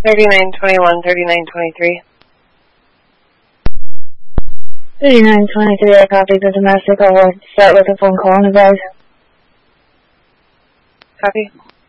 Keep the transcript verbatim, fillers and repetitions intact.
thirty-nine twenty-one, thirty-nine twenty-three. thirty-nine twenty-three, I copy the domestic. I'll start with a phone call in about. Copy.